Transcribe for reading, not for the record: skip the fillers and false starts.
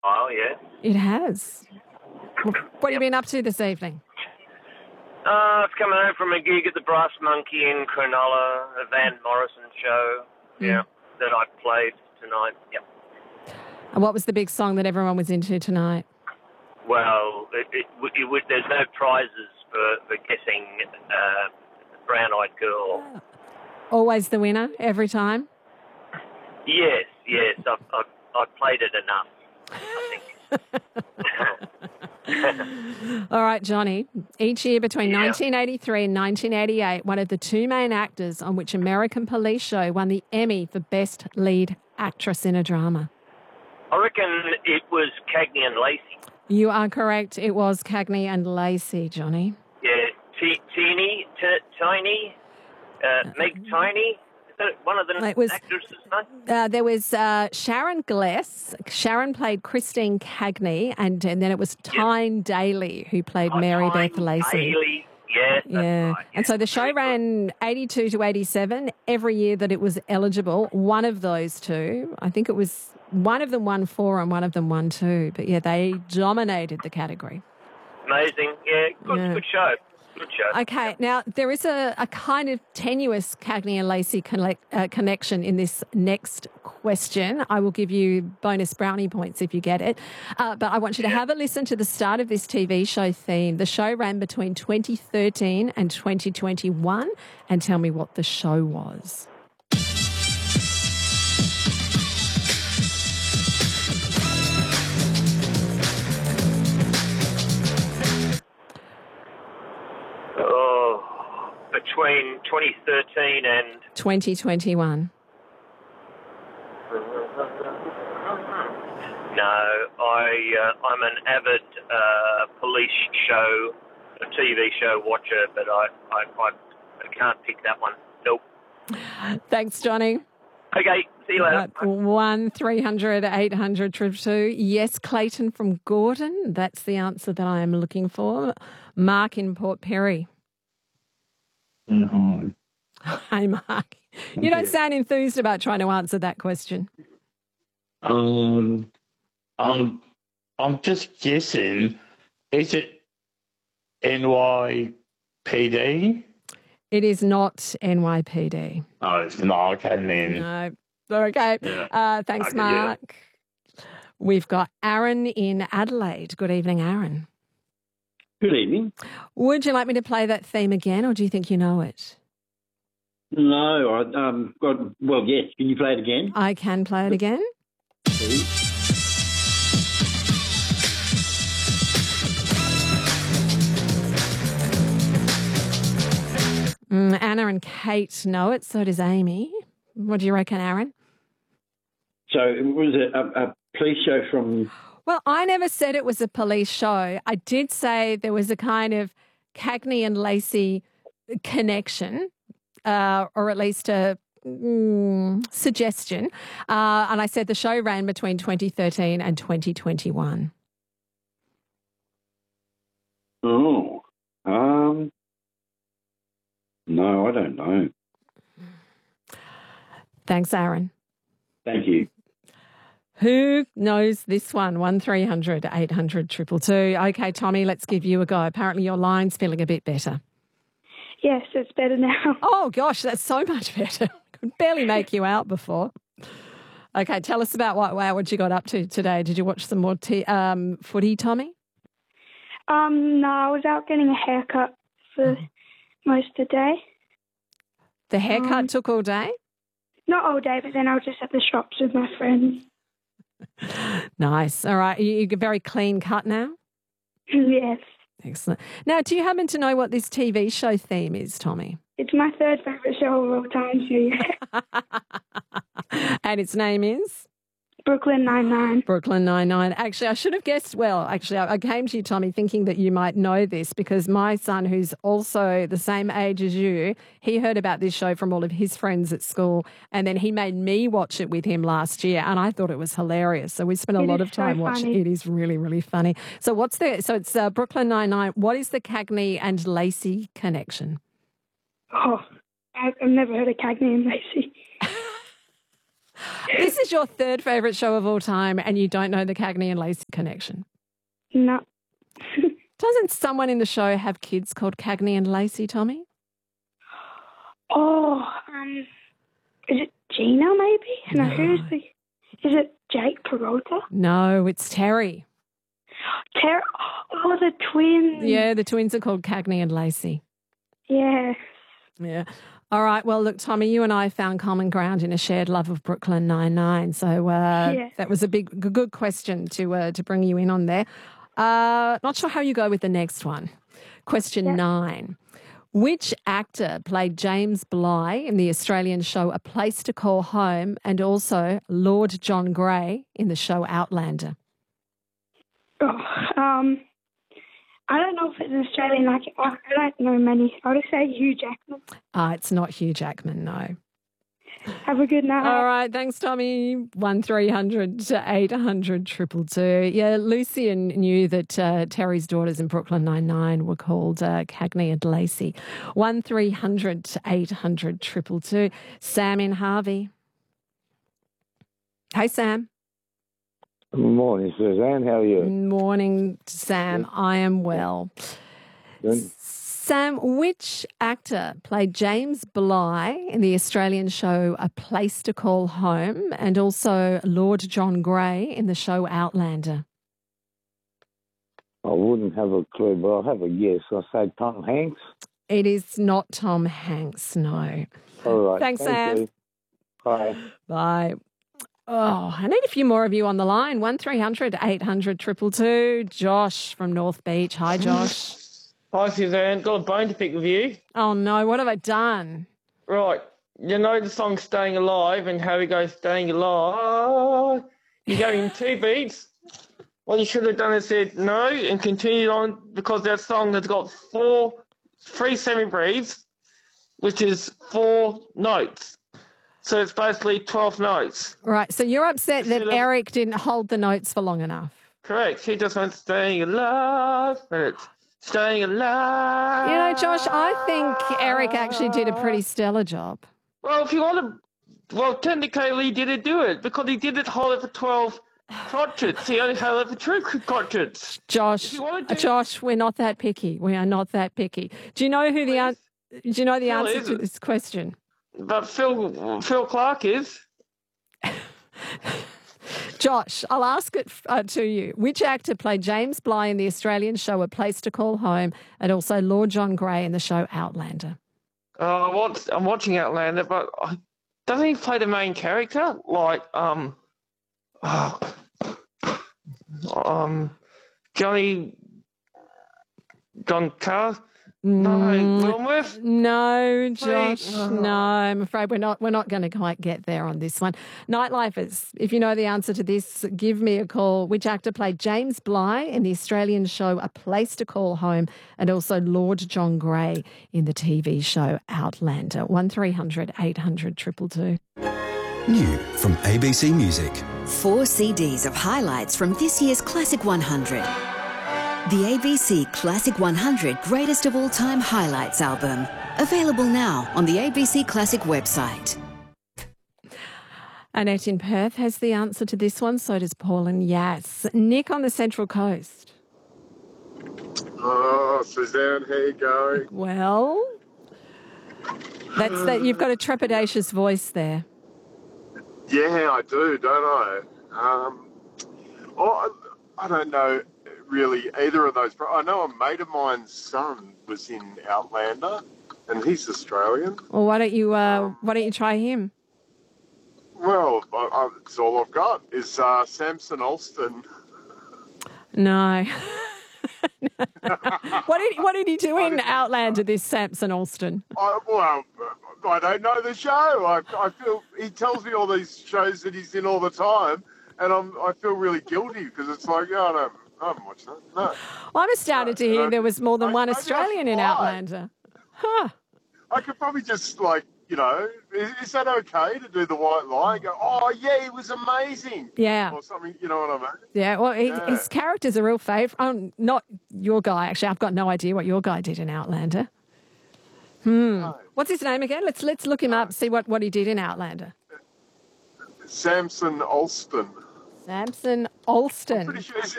Oh, yeah. It has. What have you been up to this evening? It's coming home from a gig at the Brass Monkey in Cronulla, a Van Morrison show, that I played tonight. Yep. And what was the big song that everyone was into tonight? Well, there's no prizes for guessing Brown Eyed Girl. Always the winner every time? Yes. I've played it enough, I think. All right, Johnny. Each year between 1983 and 1988, one of the two main actors on which American Police Show won the Emmy for Best Lead Actress in a Drama? I reckon it was Cagney and Lacey. You are correct. It was Cagney and Lacey, Johnny. Yeah, Tiny, Meg Tiny. Is that one of the actresses' name? There was Sharon Gless. Sharon played Christine Cagney, and then it was Tyne Daly who played Mary Beth Lacey. Daly. Yes, that's right. And so the show ran 82 to 87 every year that it was eligible. One of those two, I think it was, one of them won 4 and one of them won 2. But, they dominated the category. Amazing. Yeah, good show. Good show. Okay, now there is a kind of tenuous Cagney and Lacey connection in this next question. I will give you bonus brownie points if you get it. But I want you to have a listen to the start of this TV show theme. The show ran between 2013 and 2021, and tell me what the show was. Between 2013 and 2021. No, I'm an avid police show, a TV show watcher, but I can't pick that one. Nope. Thanks, Johnny. Okay, see you later. 1300 800 222. Yes, Clayton from Gordon. That's the answer that I am looking for. Mark in Port Perry. Hi. Hi, Mark. You don't sound enthused about trying to answer that question. I'm just guessing. Is it NYPD? It is not NYPD. Oh, it's not. Okay, then. No. Okay. Yeah. Thanks, Mark. Yeah. We've got Aaron in Adelaide. Good evening, Aaron. Good evening. Would you like me to play that theme again, or do you think you know it? No, well, yes. Can you play it again? I can play it again. Please. Anna and Kate know it, so does Amy. What do you reckon, Aaron? So was it a police show from... Well, I never said it was a police show. I did say there was a kind of Cagney and Lacey connection, or at least a suggestion. And I said the show ran between 2013 and 2021. Oh, no, I don't know. Thanks, Aaron. Thank you. Who knows this one? 1300 800 222. Okay, Tommy, let's give you a go. Apparently your line's feeling a bit better. Yes, it's better now. Oh, gosh, that's so much better. Could barely make you out before. Okay, tell us about what you got up to today. Did you watch some more footy, Tommy? No, I was out getting a haircut for most of the day. The haircut took all day? Not all day, but then I was just at the shops with my friends. Nice. All right. You're very clean cut now? Yes. Excellent. Now, do you happen to know what this TV show theme is, Tommy? It's my third favourite show of all time, so yeah. And its name is? Brooklyn Nine-Nine. Brooklyn Nine-Nine. Actually, I should have guessed well. Actually, I came to you, Tommy, thinking that you might know this because my son, who's also the same age as you, he heard about this show from all of his friends at school, and then he made me watch it with him last year, and I thought it was hilarious. So we spent a lot of time watching it. It is really, really funny. So it's Brooklyn Nine-Nine. What is the Cagney and Lacey connection? Oh, I've never heard of Cagney and Lacey. This is your third favourite show of all time and you don't know the Cagney and Lacey connection. No. Doesn't someone in the show have kids called Cagney and Lacey, Tommy? Oh, is it Gina maybe? No, who's the... Is it Jake Peralta? No, it's Terry. Oh, the twins. Yeah, the twins are called Cagney and Lacey. Yeah. Yeah. All right. Well, look, Tommy, you and I found common ground in a shared love of Brooklyn Nine-Nine. So that was a good question to bring you in on there. Not sure how you go with the next one. Question 9. Which actor played James Bligh in the Australian show A Place to Call Home and also Lord John Grey in the show Outlander? Oh, I don't know if it's an Australian. I don't know many. I'll just say Hugh Jackman. It's not Hugh Jackman, no. Have a good night. All right, thanks, Tommy. 1300 800 222. Yeah, Lucian knew that Terry's daughters in Brooklyn Nine-Nine were called Cagney and Lacey. 1300 800 222. Sam in Harvey. Hey, Sam. Good morning, Suzanne. How are you? Morning, Sam. I am well. Good. Sam, which actor played James Bligh in the Australian show A Place to Call Home and also Lord John Grey in the show Outlander? I wouldn't have a clue, but I'll have a guess. I'll say Tom Hanks. It is not Tom Hanks, no. All right. Thanks, Sam. You. Bye. Bye. Oh, I need a few more of you on the line. 1300 800 222. Josh from North Beach. Hi, Josh. Hi, Suzanne. Got a bone to pick with you. Oh, no. What have I done? Right. You know the song Staying Alive and how he goes, Staying Alive. You gave him 2 beats. What you should have done is said no and continued on because that song has got 3 semi-breathes, which is 4 notes. So it's basically 12 notes. Right. So you're upset that Eric didn't hold the notes for long enough. Correct. He just went, Staying Alive. And it's Staying Alive. You know, Josh, I think Eric actually did a pretty stellar job. Well, if you want to, well, technically he didn't do it because he didn't hold it for 12 crotchets. He only held it for 2 crotchets. Josh, we're not that picky. We are not that picky. Do you know who the answer to this question? But Phil Clark is. Josh, I'll ask it to you. Which actor played James Bligh in the Australian show A Place to Call Home and also Lord John Grey in the show Outlander? I'm watching Outlander, but doesn't he play the main character? Like, John Carr? No, Wilmworth? No, Josh. No, I'm afraid we're not going to quite get there on this one. Nightlifers, if you know the answer to this, give me a call. Which actor played James Bligh in the Australian show A Place to Call Home and also Lord John Grey in the TV show Outlander? 1300 800 222. New from ABC Music. 4 CDs of highlights from this year's Classic 100. The ABC Classic 100 Greatest of All Time Highlights album. Available now on the ABC Classic website. Annette in Perth has the answer to this one, so does Paul and Yas. Nick on the Central Coast. Oh, Suzanne, how you going? Well, that's that. You've got a trepidatious voice there. Yeah, I do, don't I? I don't know really either of those. I know a mate of mine's son was in Outlander, and he's Australian. Well, why don't you try him? Well, it's all I've got is Samson Alston. No. What did he do in Outlander, this Samson Alston? I don't know the show. I feel he tells me all these shows that he's in all the time, and I feel really guilty because it's like, I haven't watched that. No. I'm astounded to hear there was more than one Australian in Outlander. Huh. I could probably just is that okay to do the white lie? Go, oh yeah, he was amazing. Yeah. Or something, you know what I mean? Yeah. Well, his character's a real favourite. Not your guy actually. I've got no idea what your guy did in Outlander. No. What's his name again? Let's look him up. See what he did in Outlander. Samson Alston. Samson Alston. Pretty sure